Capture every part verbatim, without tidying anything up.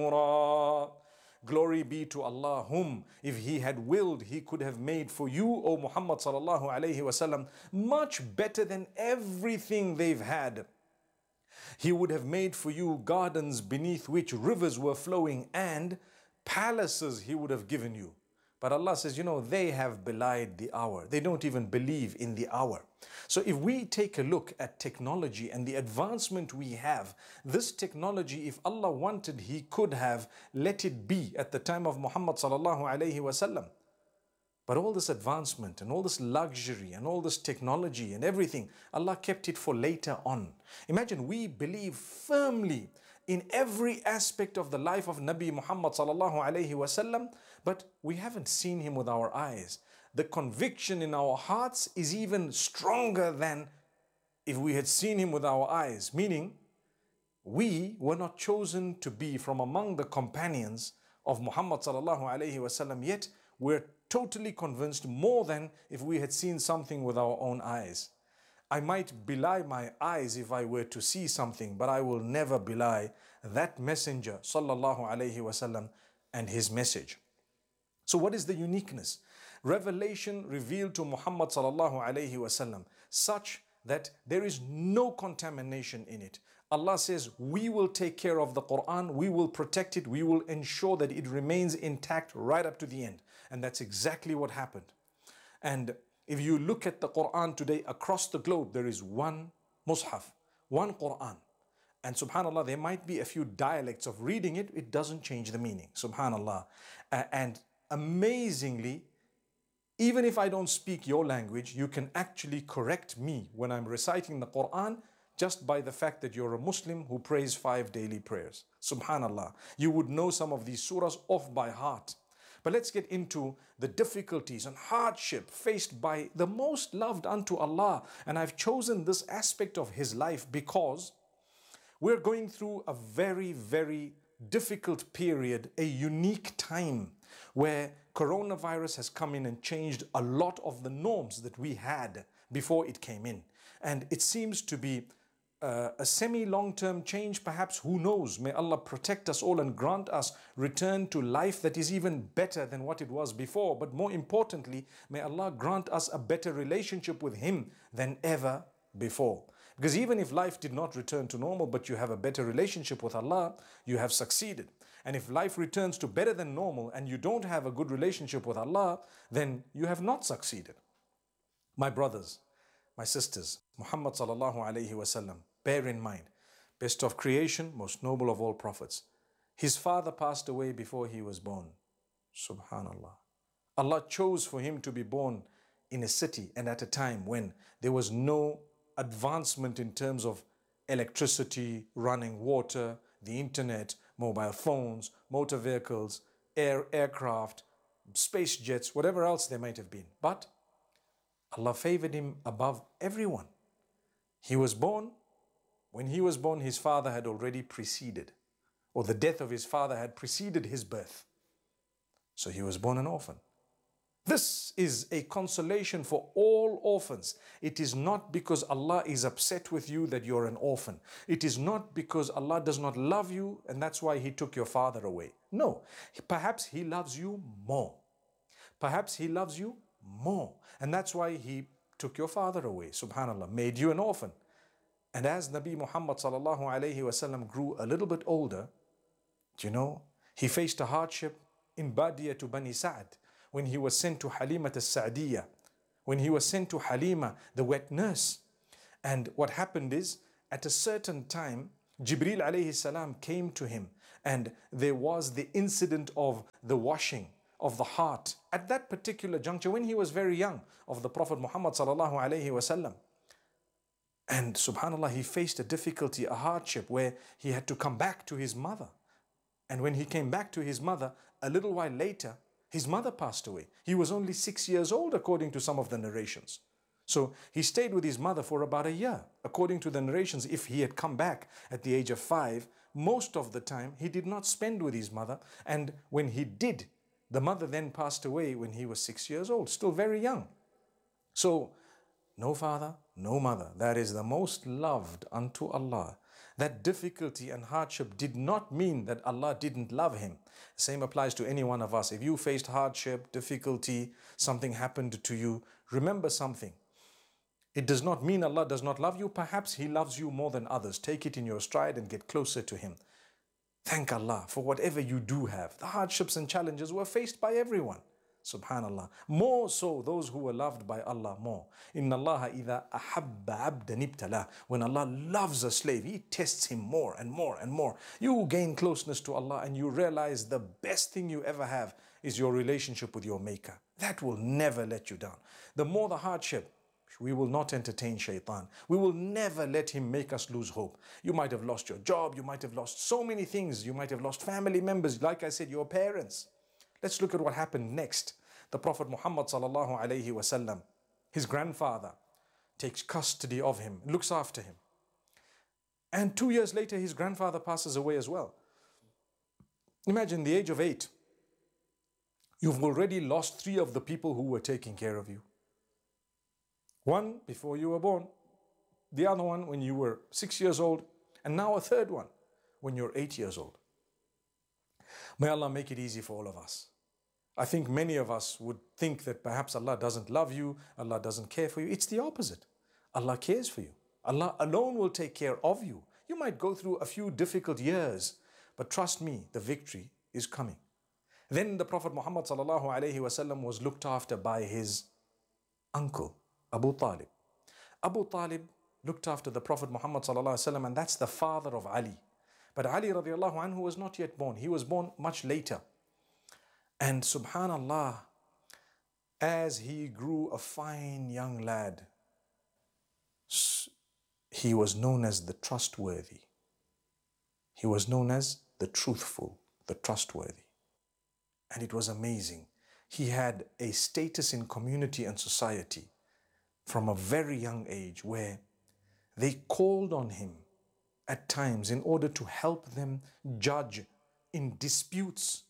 Glory be to Allah, whom if He had willed, He could have made for you, O Muhammad sallallahu alayhi wasallam, much better than everything they've had. He would have made for you gardens beneath which rivers were flowing, and palaces He would have given you. But Allah says, you know, they have belied the hour. They don't even believe in the hour. So if we take a look at technology and the advancement we have, this technology, if Allah wanted, He could have let it be at the time of Muhammad sallallahu alayhi wasallam. But all this advancement and all this luxury and all this technology and everything, Allah kept it for later on. Imagine, we believe firmly in every aspect of the life of Nabi Muhammad sallallahu alayhi wasallam, but we haven't seen him with our eyes. The conviction in our hearts is even stronger than if we had seen him with our eyes. Meaning, we were not chosen to be from among the companions of Muhammad sallallahu alayhi wasallam, yet we're totally convinced more than if we had seen something with our own eyes. I might belie my eyes if I were to see something, but I will never belie that messenger sallallahu alayhi wasallam and his message. So what is the uniqueness? Revelation revealed to Muhammad sallallahu alayhi wasallam such that there is no contamination in it. Allah says, we will take care of the Quran, we will protect it, we will ensure that it remains intact right up to the end. And that's exactly what happened. And if you look at the Quran today across the globe, there is one Mus'haf, one Quran. And subhanAllah, there might be a few dialects of reading it, it doesn't change the meaning, subhanAllah. Uh, and amazingly, even if I don't speak your language, you can actually correct me when I'm reciting the Quran just by the fact that you're a Muslim who prays five daily prayers. Subhanallah. You would know some of these surahs off by heart. But let's get into the difficulties and hardship faced by the most loved unto Allah. And I've chosen this aspect of his life because we're going through a very, very difficult period, a unique time where coronavirus has come in and changed a lot of the norms that we had before it came in. And it seems to be uh, a semi-long-term change, perhaps, who knows? May Allah protect us all and grant us return to life that is even better than what it was before. But more importantly, may Allah grant us a better relationship with Him than ever before. Because even if life did not return to normal, but you have a better relationship with Allah, you have succeeded. And if life returns to better than normal and you don't have a good relationship with Allah, then you have not succeeded. My brothers, my sisters, Muhammad sallallahu alayhi wasallam, bear in mind, best of creation, most noble of all prophets. His father passed away before he was born. Subhanallah. Allah chose for him to be born in a city and at a time when there was no advancement in terms of electricity, running water, the internet, mobile phones, motor vehicles, air, aircraft, space jets, whatever else there might have been. But Allah favored him above everyone. He was born. When he was born, his father had already preceded, or the death of his father had preceded his birth. So he was born an orphan. This is a consolation for all orphans. It is not because Allah is upset with you that you're an orphan. It is not because Allah does not love you and that's why He took your father away. No, perhaps He loves you more. Perhaps He loves you more. And that's why He took your father away, subhanAllah, made you an orphan. And as Nabi Muhammad sallallahu alayhi wasallam grew a little bit older, do you know, he faced a hardship in Badiya to Bani Sa'd. When he was sent to Halimat al-Sa'diyah, when he was sent to Halima, the wet nurse. And what happened is, at a certain time, Jibreel alayhi salam came to him and there was the incident of the washing of the heart at that particular juncture when he was very young of the Prophet Muhammad sallallahu alayhi wasallam. And subhanAllah, he faced a difficulty, a hardship where he had to come back to his mother. And when he came back to his mother, a little while later, his mother passed away. He was only six years old according to some of the narrations. So he stayed with his mother for about a year. According to the narrations, if he had come back at the age of five, most of the time he did not spend with his mother. And when he did, the mother then passed away when he was six years old, still very young. So no father, no mother. That is the most loved unto Allah. That difficulty and hardship did not mean that Allah didn't love him. Same applies to any one of us. If you faced hardship, difficulty, something happened to you, remember something. It does not mean Allah does not love you. Perhaps He loves you more than others. Take it in your stride and get closer to Him. Thank Allah for whatever you do have. The hardships and challenges were faced by everyone. Subhanallah. More so those who were loved by Allah more. Inna Allah idha ahabba abdan ibtala. When Allah loves a slave, He tests him more and more and more. You gain closeness to Allah and you realize the best thing you ever have is your relationship with your Maker. That will never let you down. The more the hardship, we will not entertain shaitan. We will never let him make us lose hope. You might have lost your job. You might have lost so many things. You might have lost family members. Like I said, your parents. Let's look at what happened next. The Prophet Muhammad sallallahu alayhi wasallam, his grandfather, takes custody of him, looks after him. And two years later, his grandfather passes away as well. Imagine the age of eight. You've already lost three of the people who were taking care of you. One before you were born, the other one when you were six years old, and now a third one when you're eight years old. May Allah make it easy for all of us. I think many of us would think that perhaps Allah doesn't love you, Allah doesn't care for you. It's the opposite. Allah cares for you. Allah alone will take care of you. You might go through a few difficult years, but trust me, the victory is coming. Then the Prophet Muhammad sallallahu alayhi wasallam was looked after by his uncle, Abu Talib. Abu Talib looked after the Prophet Muhammad sallallahu alayhi wasallam, and that's the father of Ali. But Ali radiallahu anhu was not yet born. He was born much later. And subhanallah, as he grew a fine young lad, he was known as the trustworthy. He was known as the truthful, the trustworthy. And it was amazing. He had a status in community and society from a very young age where they called on him at times in order to help them judge in disputes.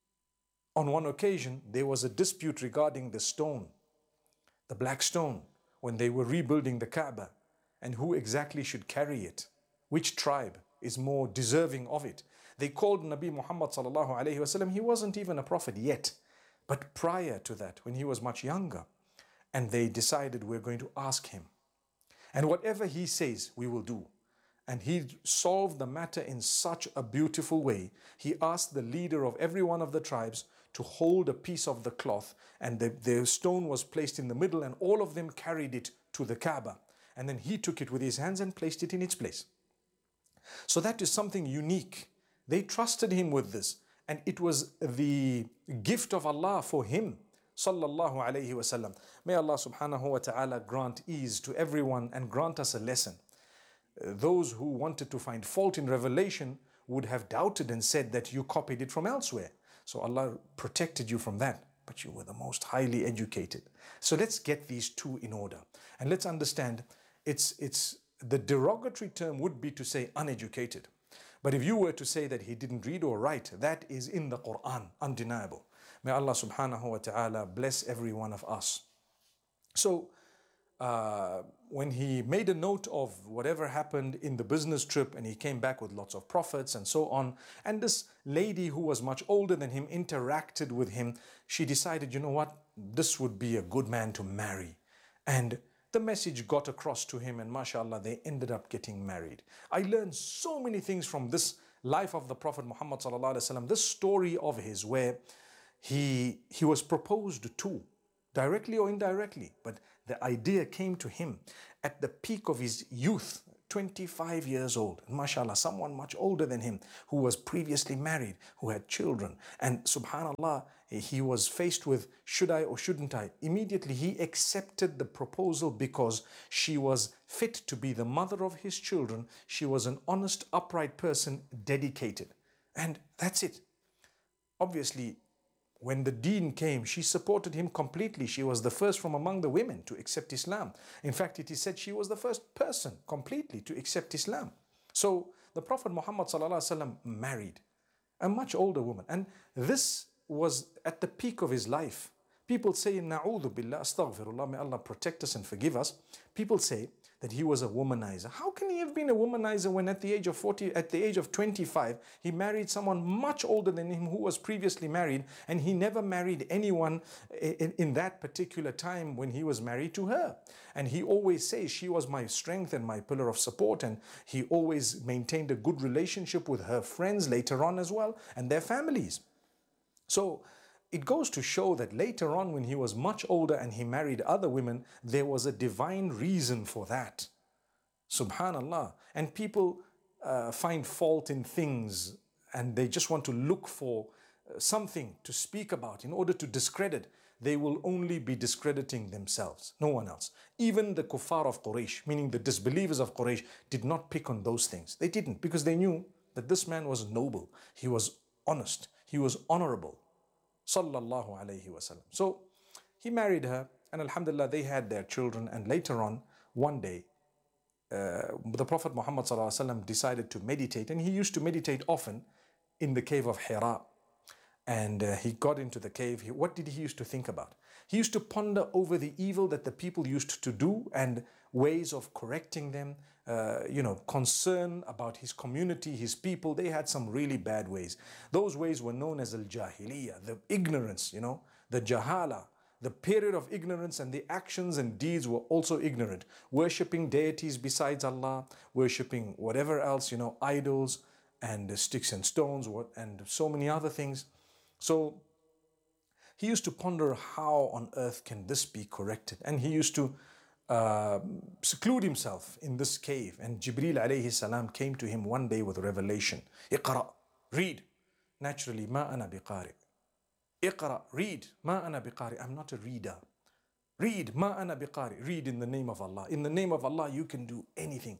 On one occasion, there was a dispute regarding the stone, the black stone, when they were rebuilding the Kaaba, and who exactly should carry it, which tribe is more deserving of it. They called Nabi Muhammad sallallahu alayhi wasallam. He wasn't even a prophet yet, but prior to that, when he was much younger, and they decided we're going to ask him. And whatever he says, we will do. And he solved the matter in such a beautiful way. He asked the leader of every one of the tribes to hold a piece of the cloth, and the, the stone was placed in the middle, and all of them carried it to the Kaaba. And then he took it with his hands and placed it in its place. So that is something unique. They trusted him with this, and it was the gift of Allah for him. Sallallahu alayhi wasallam. May Allah subhanahu wa ta'ala grant ease to everyone and grant us a lesson. Those who wanted to find fault in revelation would have doubted and said that you copied it from elsewhere. So Allah protected you from that, but you were the most highly educated. So let's get these two in order. And let's understand, it's, it's the derogatory term would be to say uneducated. But if you were to say that he didn't read or write, that is in the Quran, undeniable. May Allah subhanahu wa ta'ala bless every one of us. So, Uh, when he made a note of whatever happened in the business trip, and he came back with lots of profits and so on, and this lady who was much older than him interacted with him, she decided, you know what, this would be a good man to marry. And the message got across to him, and mashallah, they ended up getting married. I learned so many things from this life of the Prophet Muhammad sallallahu alaihi wasallam, this story of his where he, he was proposed to, directly or indirectly, but the idea came to him at the peak of his youth, twenty-five years old. And mashallah, someone much older than him who was previously married, who had children. And subhanallah, he was faced with, should I or shouldn't I? Immediately he accepted the proposal because she was fit to be the mother of his children. She was an honest, upright person, dedicated. And that's it. Obviously, when the deen came, she supported him completely. She was the first from among the women to accept Islam. In fact, it is said she was the first person completely to accept Islam. So the Prophet Muhammad sallallahu alaihi wasallam married a much older woman. And this was at the peak of his life. People say, Na'udhu billah, astaghfirullah, may Allah protect us and forgive us. People say that he was a womanizer. How can he have been a womanizer when at the age of forty, at the age of twenty-five, he married someone much older than him who was previously married, and he never married anyone in, in that particular time when he was married to her. And he always says she was my strength and my pillar of support, and he always maintained a good relationship with her friends later on as well, and their families. So it goes to show that later on, when he was much older and he married other women, there was a divine reason for that. Subhanallah. And people uh, find fault in things, and they just want to look for something to speak about in order to discredit. They will only be discrediting themselves, no one else. Even the kuffar of Quraysh, meaning the disbelievers of Quraysh, did not pick on those things. They didn't, because they knew that this man was noble, he was honest, he was honorable. Sallallahu alayhi wasallam. So he married her, and alhamdulillah, they had their children. And later on, one day, uh, the Prophet Muhammad sallallahu alaihi wasallam decided to meditate, and he used to meditate often in the cave of Hira. And uh, he got into the cave. He, what did he used to think about? He used to ponder over the evil that the people used to do and ways of correcting them, uh, you know, concern about his community, his people. They had some really bad ways. Those ways were known as al-jahiliyyah, the ignorance, you know, the jahala, the period of ignorance, and the actions and deeds were also ignorant. Worshipping deities besides Allah, worshipping whatever else, you know, idols and sticks and stones and so many other things. So he used to ponder, how on earth can this be corrected? And he used to uh, seclude himself in this cave. And Jibreel alayhi salam came to him one day with revelation. Iqra, read. Naturally, ma ana biqari. Iqra, read. Ma ana biqari. I'm not a reader. Read. Ma ana biqari. Read in the name of Allah. In the name of Allah, you can do anything.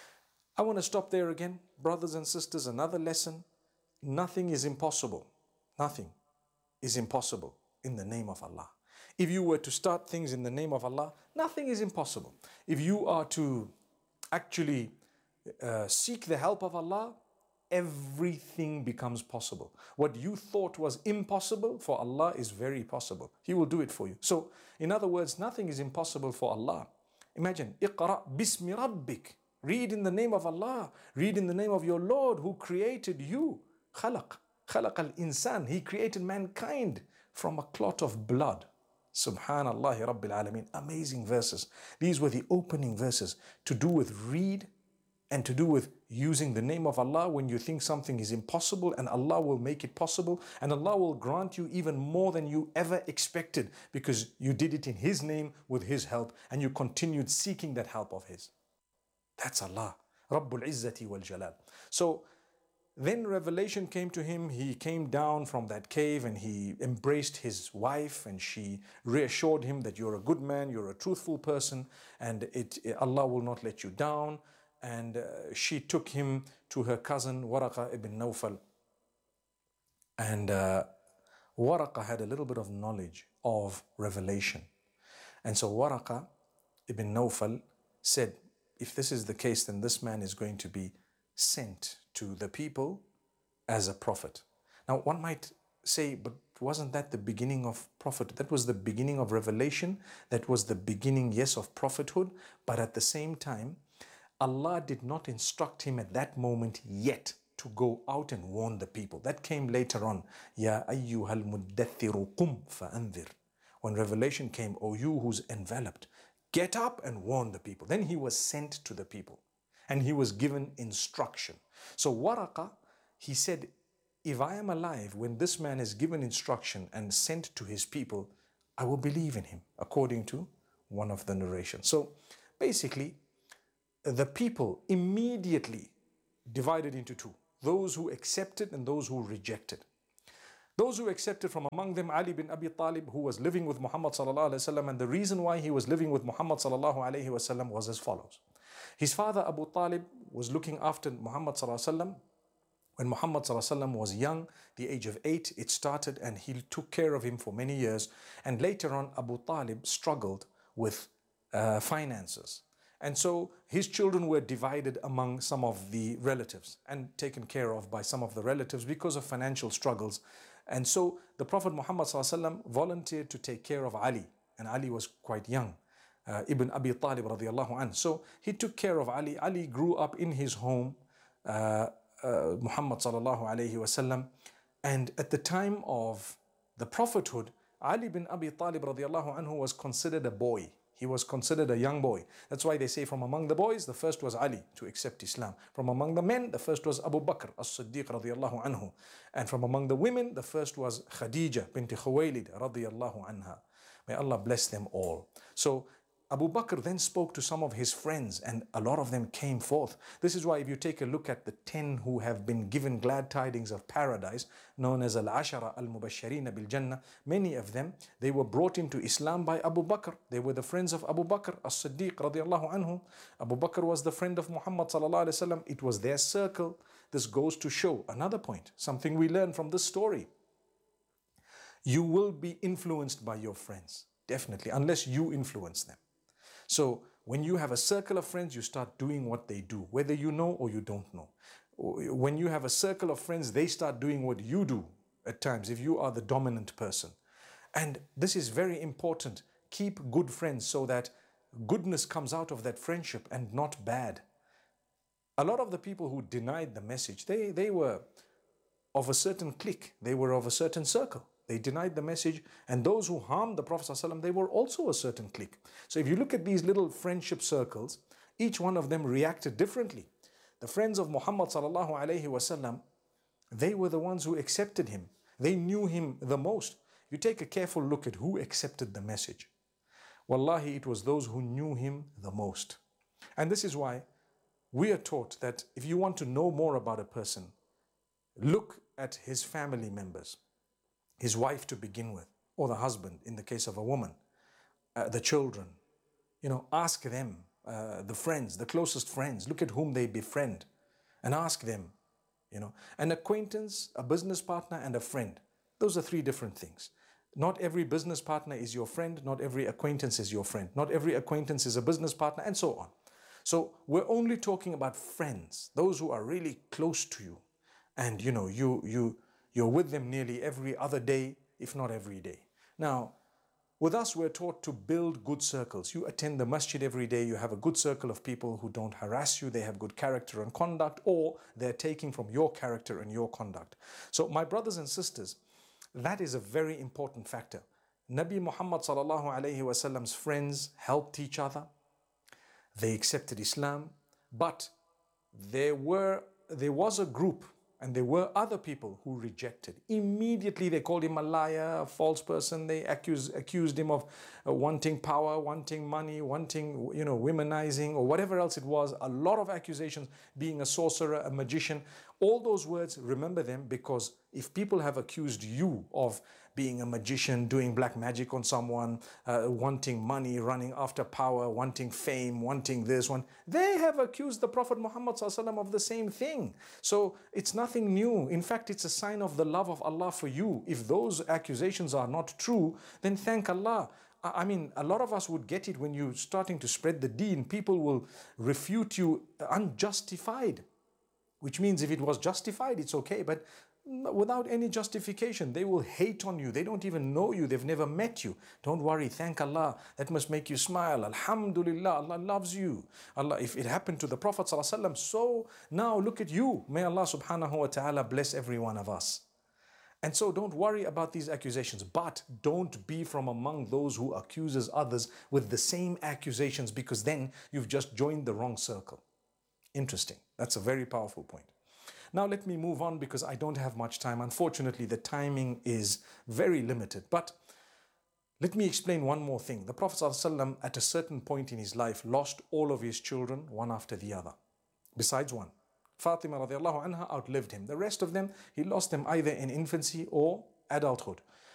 I want to stop there again. Brothers and sisters, another lesson. Nothing is impossible. Nothing is impossible in the name of Allah. If you were to start things in the name of Allah, nothing is impossible. If you are to actually uh, seek the help of Allah, everything becomes possible. What you thought was impossible for Allah is very possible. He will do it for you. So, in other words, nothing is impossible for Allah. Imagine, Iqra bismi rabbik. Read in the name of Allah. Read in the name of your Lord who created you. Khalaq. Khalaq al-insan. He created mankind from a clot of blood. Subhanallah Rabbil Alameen. Amazing verses. These were the opening verses to do with read and to do with using the name of Allah when you think something is impossible, and Allah will make it possible, and Allah will grant you even more than you ever expected because you did it in His name with His help, and you continued seeking that help of His. That's Allah. Rabbul Izzati wal Jalal. So then revelation came to him. He came down from that cave and he embraced his wife, and she reassured him that you're a good man, you're a truthful person, and it, Allah will not let you down. And uh, she took him to her cousin Waraqa ibn Nawfal. And uh, Waraqa had a little bit of knowledge of revelation. And so Waraqa ibn Nawfal said, if this is the case, then this man is going to be sent to the people as a prophet. Now, one might say, but wasn't that the beginning of prophet? That was the beginning of revelation. That was the beginning, yes, of prophethood. But at the same time, Allah did not instruct him at that moment yet to go out and warn the people. That came later on. Ya ayyuhal muddathiru qum fa'anzir. When revelation came, O you who's enveloped, get up and warn the people. Then he was sent to the people. And he was given instruction. So Waraqa, he said, if I am alive when this man is given instruction and sent to his people, I will believe in him, according to one of the narrations. So basically, the people immediately divided into two. Those who accepted and those who rejected. Those who accepted, from among them Ali bin Abi Talib, who was living with Muhammad sallallahu alaihi wasallam, and the reason why he was living with Muhammad sallallahu alaihi wasallam was as follows. His father Abu Talib was looking after Muhammad sallallahu alaihi wasallam. When Muhammad sallallahu alaihi wasallam was young, the age of eight, it started, and he took care of him for many years. And later on, Abu Talib struggled with uh, finances. And so his children were divided among some of the relatives and taken care of by some of the relatives because of financial struggles. And so the Prophet Muhammad sallallahu alaihi wasallam volunteered to take care of Ali, and Ali was quite young. uh, Ibn Abi Talib radiallahu anhu. So he took care of Ali. Ali grew up in his home, uh, uh, Muhammad sallallahu alayhi wasallam. And at the time of the prophethood, Ali bin Abi Talib radiallahu anhu was considered a boy. He was considered a young boy. That's why they say from among the boys, the first was Ali to accept Islam. From among the men, the first was Abu Bakr as-Siddiq radiallahu anhu. And from among the women, the first was Khadija bint Khuwaylid radiallahu anha. May Allah bless them all. So Abu Bakr then spoke to some of his friends and a lot of them came forth. This is why if you take a look at the ten who have been given glad tidings of paradise, known as Al-Ashara Al-Mubashirina Bil-Jannah, many of them, they were brought into Islam by Abu Bakr. They were the friends of Abu Bakr As-Siddiq radiallahu anhu. Abu Bakr was the friend of Muhammad sallallahu alayhi wasallam. It was their circle. This goes to show another point, something we learn from this story. You will be influenced by your friends, definitely, unless you influence them. So when you have a circle of friends, you start doing what they do, whether you know or you don't know. When you have a circle of friends, they start doing what you do at times, if you are the dominant person. And this is very important. Keep good friends so that goodness comes out of that friendship and not bad. A lot of the people who denied the message, they, they were of a certain clique, they were of a certain circle. They denied the message, and those who harmed the Prophet ﷺ, they were also a certain clique. So if you look at these little friendship circles, each one of them reacted differently. The friends of Muhammad sallallahu alaihi wasallam, they were the ones who accepted him. They knew him the most. You take a careful look at who accepted the message. Wallahi, it was those who knew him the most. And this is why we are taught that if you want to know more about a person, look at his family members. His wife to begin with, or the husband in the case of a woman, uh, the children. You know, ask them, uh, the friends, the closest friends, look at whom they befriend and ask them, you know. An acquaintance, a business partner and a friend. Those are three different things. Not every business partner is your friend, not every acquaintance is your friend, not every acquaintance is a business partner, and so on. So we're only talking about friends, those who are really close to you. And you know, you, you, You're with them nearly every other day, if not every day. Now, with us, we're taught to build good circles. You attend the masjid every day, you have a good circle of people who don't harass you, they have good character and conduct, or they're taking from your character and your conduct. So my brothers and sisters, that is a very important factor. Nabi Muhammad sallallahu alayhi wasallam's friends helped each other. They accepted Islam, but there were, there was a group and there were other people who rejected. Immediately they called him a liar, a false person. They accused, accused him of uh, wanting power, wanting money, wanting, you know, womanizing or whatever else it was. A lot of accusations, being a sorcerer, a magician. All those words, remember them, because if people have accused you of being a magician, doing black magic on someone, uh, wanting money, running after power, wanting fame, wanting this one, they have accused the Prophet Muhammad ﷺ of the same thing. So it's nothing new. In fact, it's a sign of the love of Allah for you. If those accusations are not true, then thank Allah. I mean, a lot of us would get it when you're starting to spread the deen. People will refute you unjustified, which means if it was justified, it's okay. But without any justification, they will hate on you. They don't even know you. They've never met you. Don't worry. Thank Allah. That must make you smile. Alhamdulillah. Allah loves you. Allah, if it happened to the Prophet ﷺ, so now look at you. May Allah subhanahu wa ta'ala bless every one of us. And so don't worry about these accusations, but don't be from among those who accuses others with the same accusations, because then you've just joined the wrong circle. Interesting. That's a very powerful point. Now let me move on because I don't have much time. Unfortunately, the timing is very limited. But let me explain one more thing. The Prophet ﷺ at a certain point in his life lost all of his children one after the other, besides one. Fatima radiallahu anha outlived him. The rest of them, he lost them either in infancy or adulthood.